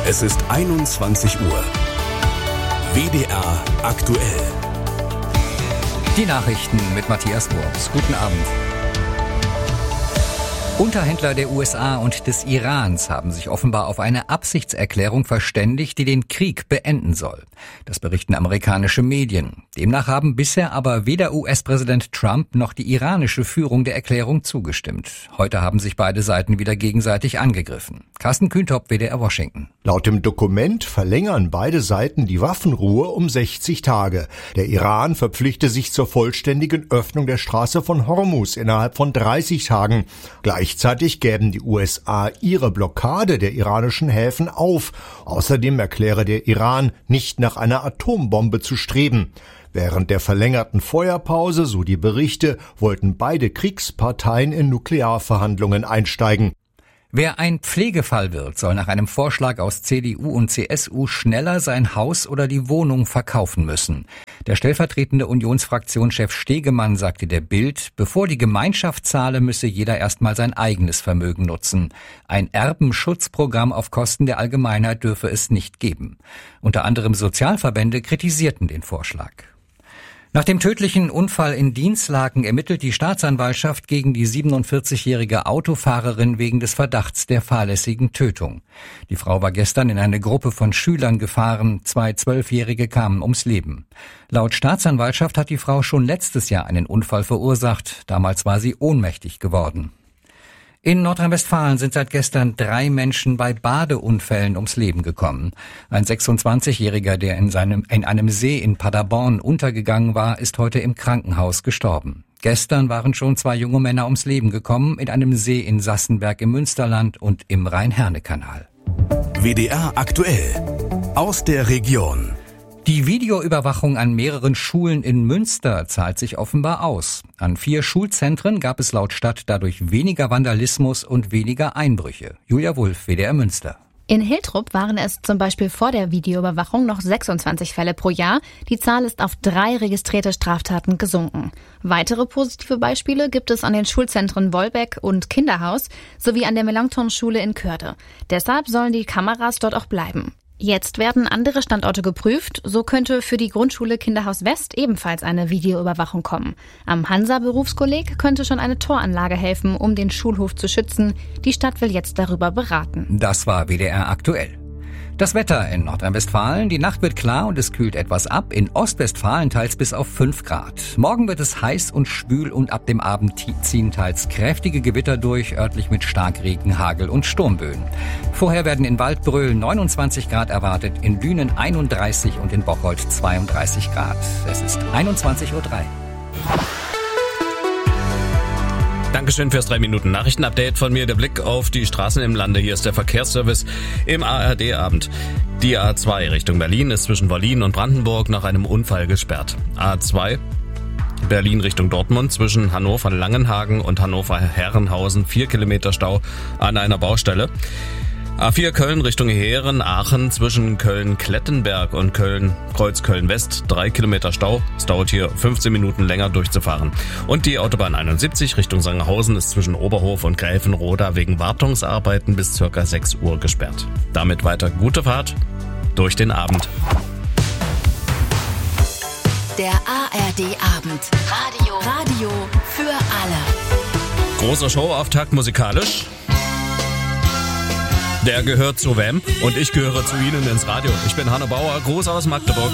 Es ist 21 Uhr. WDR aktuell. Die Nachrichten mit Matthias Wurms. Guten Abend. Unterhändler der USA und des Irans haben sich offenbar auf eine Absichtserklärung verständigt, die den Krieg beenden soll. Das berichten amerikanische Medien. Demnach haben bisher aber weder US-Präsident Trump noch die iranische Führung der Erklärung zugestimmt. Heute haben sich beide Seiten wieder gegenseitig angegriffen. Carsten Kühntop, WDR Washington. Laut dem Dokument verlängern beide Seiten die Waffenruhe um 60 Tage. Der Iran verpflichte sich zur vollständigen Öffnung der Straße von Hormuz innerhalb von 30 Tagen. Gleichzeitig gäben die USA ihre Blockade der iranischen Häfen auf. Außerdem erkläre der Iran, nicht nach einer Atombombe zu streben. Während der verlängerten Feuerpause, so die Berichte, wollten beide Kriegsparteien in Nuklearverhandlungen einsteigen. Wer ein Pflegefall wird, soll nach einem Vorschlag aus CDU und CSU schneller sein Haus oder die Wohnung verkaufen müssen. Der stellvertretende Unionsfraktionschef Stegemann sagte der Bild, bevor die Gemeinschaft zahle, müsse jeder erstmal sein eigenes Vermögen nutzen. Ein Erbenschutzprogramm auf Kosten der Allgemeinheit dürfe es nicht geben. Unter anderem Sozialverbände kritisierten den Vorschlag. Nach dem tödlichen Unfall in Dinslaken ermittelt die Staatsanwaltschaft gegen die 47-jährige Autofahrerin wegen des Verdachts der fahrlässigen Tötung. Die Frau war gestern in eine Gruppe von Schülern gefahren, 2 12-Jährige kamen ums Leben. Laut Staatsanwaltschaft hat die Frau schon letztes Jahr einen Unfall verursacht, damals war sie ohnmächtig geworden. In Nordrhein-Westfalen sind seit gestern 3 Menschen bei Badeunfällen ums Leben gekommen. Ein 26-Jähriger, der in einem See in Paderborn untergegangen war, ist heute im Krankenhaus gestorben. Gestern waren schon 2 junge Männer ums Leben gekommen, in einem See in Sassenberg im Münsterland und im Rhein-Herne-Kanal. WDR aktuell. Aus der Region. Die Videoüberwachung an mehreren Schulen in Münster zahlt sich offenbar aus. An 4 Schulzentren gab es laut Stadt dadurch weniger Vandalismus und weniger Einbrüche. Julia Wulff, WDR Münster. In Hiltrup waren es zum Beispiel vor der Videoüberwachung noch 26 Fälle pro Jahr. Die Zahl ist auf 3 registrierte Straftaten gesunken. Weitere positive Beispiele gibt es an den Schulzentren Wolbeck und Kinderhaus sowie an der Melanchthon-Schule in Körde. Deshalb sollen die Kameras dort auch bleiben. Jetzt werden andere Standorte geprüft. So könnte für die Grundschule Kinderhaus West ebenfalls eine Videoüberwachung kommen. Am Hansa-Berufskolleg könnte schon eine Toranlage helfen, um den Schulhof zu schützen. Die Stadt will jetzt darüber beraten. Das war WDR aktuell. Das Wetter in Nordrhein-Westfalen. Die Nacht wird klar und es kühlt etwas ab. In Ostwestfalen teils bis auf 5 Grad. Morgen wird es heiß und schwül und ab dem Abend ziehen teils kräftige Gewitter durch, örtlich mit Starkregen, Hagel und Sturmböen. Vorher werden in Waldbröl 29 Grad erwartet, in Lünen 31 und in Bocholt 32 Grad. Es ist 21:03 Uhr. Dankeschön fürs 3-Minuten-Nachrichten-Update von mir. Der Blick auf die Straßen im Lande. Hier ist der Verkehrsservice im ARD-Abend. Die A2 Richtung Berlin ist zwischen Berlin und Brandenburg nach einem Unfall gesperrt. A2 Berlin Richtung Dortmund zwischen Hannover-Langenhagen und Hannover-Herrenhausen 4 Kilometer Stau an einer Baustelle. A4 Köln Richtung Heeren, Aachen zwischen Köln-Klettenberg und Kreuz Köln-West 3 Kilometer Stau. Es dauert hier 15 Minuten länger durchzufahren. Und die Autobahn 71 Richtung Sangerhausen ist zwischen Oberhof und Gräfenroda wegen Wartungsarbeiten bis ca. 6 Uhr gesperrt. Damit weiter gute Fahrt durch den Abend. Der ARD-Abend. Radio für alle. Großer Showauftakt musikalisch. Der gehört zu Wham und ich gehöre zu Ihnen ins Radio. Ich bin Hanno Bauer, Gruß aus Magdeburg.